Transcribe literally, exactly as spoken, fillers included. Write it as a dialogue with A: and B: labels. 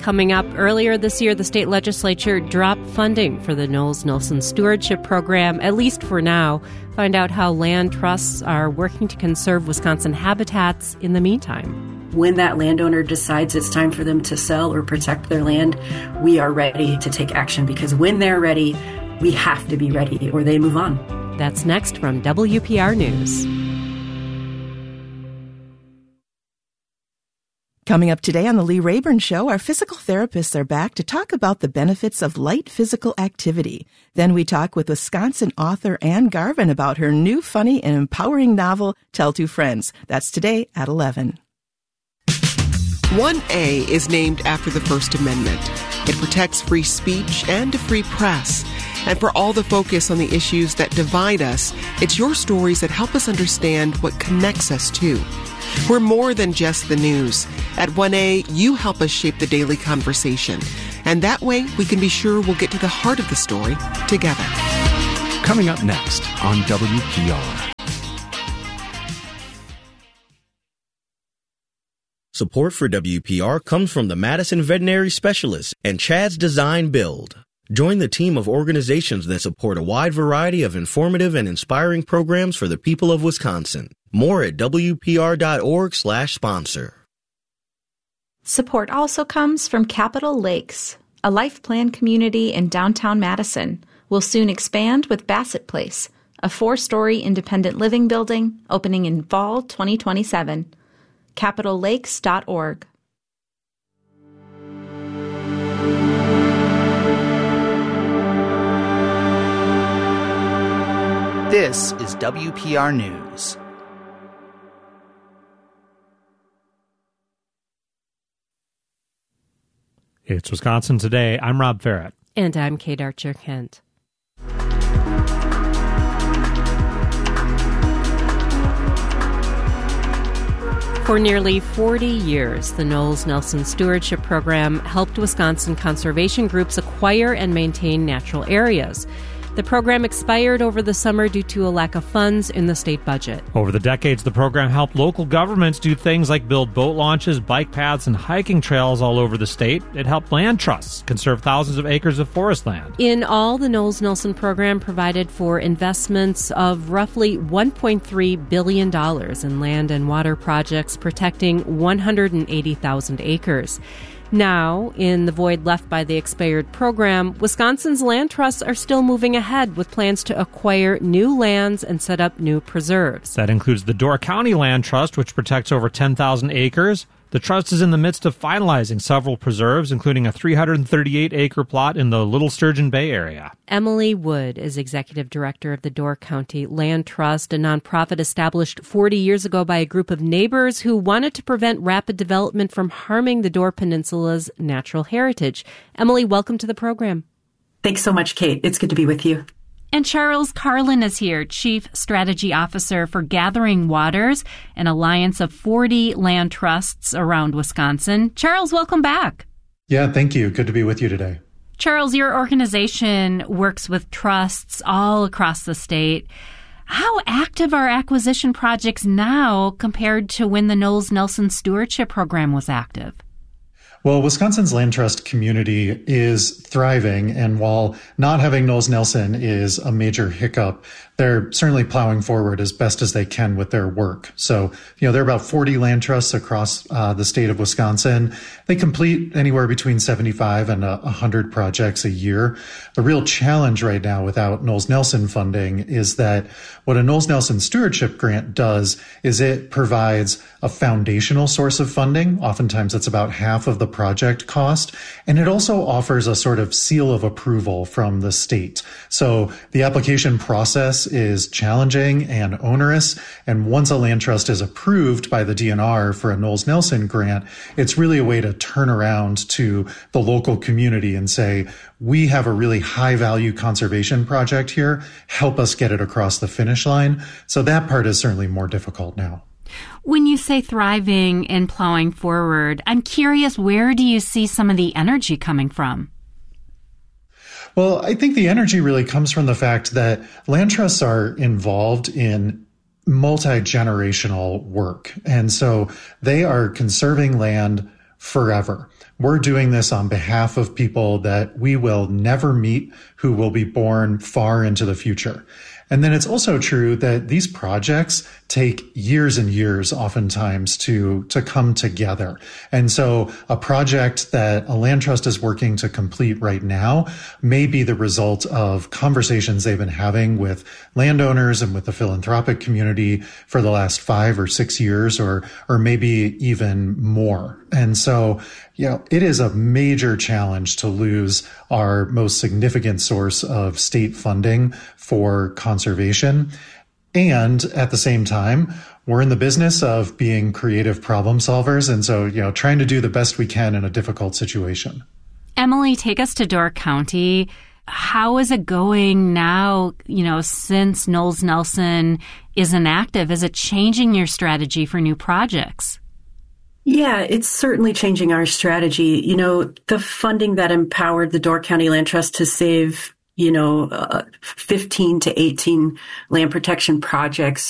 A: coming up. Earlier this year, the state legislature dropped funding for the Knowles-Nelson Stewardship Program, at least for now. Find out how land trusts are working to conserve Wisconsin habitats in the meantime.
B: When that landowner decides it's time for them to sell or protect their land, we are ready to take action, because when they're ready, we have to be ready or they move on.
A: That's next from W P R News.
C: Coming up today on the Lee Rayburn Show, our physical therapists are back to talk about the benefits of light physical activity. Then we talk with Wisconsin author Anne Garvin about her new, funny, and empowering novel, Tell Two Friends. That's today at eleven.
D: one A is named after the First Amendment. It protects free speech and a free press. And for all the focus on the issues that divide us, it's your stories that help us understand what connects us too. We're more than just the news. At one A, you help us shape the daily conversation. And that way, we can be sure we'll get to the heart of the story together.
E: Coming up next on W P R.
F: Support for W P R comes from the Madison Veterinary Specialists and Chad's Design Build. Join the team of organizations that support a wide variety of informative and inspiring programs for the people of Wisconsin. More at W P R dot org slash sponsor.
G: Support also comes from Capitol Lakes, a life plan community in downtown Madison. Will soon expand with Bassett Place, a four-story independent living building opening in fall twenty twenty-seven. capitol lakes dot org.
H: This is W P R News.
I: It's Wisconsin Today. I'm Rob Farrett.
A: And I'm Kate Archer-Kent. For nearly forty years, the Knowles-Nelson Stewardship Program helped Wisconsin conservation groups acquire and maintain natural areas. The program expired over the summer due to a lack of funds in the state budget.
I: Over the decades, the program helped local governments do things like build boat launches, bike paths, and hiking trails all over the state. It helped land trusts conserve thousands of acres of forest land.
A: In all, the Knowles-Nelson program provided for investments of roughly one point three billion dollars in land and water projects protecting one hundred eighty thousand acres. Now, in the void left by the expired program, Wisconsin's land trusts are still moving ahead with plans to acquire new lands and set up new preserves.
I: That includes the Door County Land Trust, which protects over ten thousand acres. The trust is in the midst of finalizing several preserves, including a three hundred thirty-eight acre plot in the Little Sturgeon Bay area.
A: Emily Wood is executive director of the Door County Land Trust, a nonprofit established forty years ago by a group of neighbors who wanted to prevent rapid development from harming the Door Peninsula's natural heritage. Emily, welcome to the program.
B: Thanks so much, Kate. It's good to be with you.
J: And Charles Carlin is here, Chief Strategy Officer for Gathering Waters, an alliance of forty land trusts around Wisconsin. Charles, welcome back.
K: Yeah, thank you. Good to be with you today.
J: Charles, your organization works with trusts all across the state. How active are acquisition projects now compared to when the Knowles-Nelson Stewardship Program was active?
K: Well, Wisconsin's land trust community is thriving, and while not having Knowles-Nelson is a major hiccup, they're certainly plowing forward as best as they can with their work. So, you know, there are about forty land trusts across uh, the state of Wisconsin. They complete anywhere between seventy-five and one hundred projects a year. The real challenge right now without Knowles-Nelson funding is that what a Knowles-Nelson stewardship grant does is it provides a foundational source of funding. Oftentimes it's about half of the project cost. And it also offers a sort of seal of approval from the state. So the application process is challenging and onerous. And once a land trust is approved by the D N R for a Knowles-Nelson grant, it's really a way to turn around to the local community and say, we have a really high value conservation project here. Help us get it across the finish line. So that part is certainly more difficult now.
J: When you say thriving and plowing forward, I'm curious, where do you see some of the energy coming from?
K: Well, I think the energy really comes from the fact that land trusts are involved in multi-generational work. And so they are conserving land forever. We're doing this on behalf of people that we will never meet, who will be born far into the future. And then it's also true that these projects take years and years oftentimes to, to come together. And so a project that a land trust is working to complete right now may be the result of conversations they've been having with landowners and with the philanthropic community for the last five or six years, or, or maybe even more. And so, you know, it is a major challenge to lose our most significant source of state funding for conservation. And at the same time, we're in the business of being creative problem solvers. And so, you know, trying to do the best we can in a difficult situation.
J: Emily, take us to Door County. How is it going now, you know, since Knowles Nelson is inactive? Is it changing your strategy for new projects?
B: Yeah, it's certainly changing our strategy. You know, the funding that empowered the Door County Land Trust to save, you know, uh, fifteen to eighteen land protection projects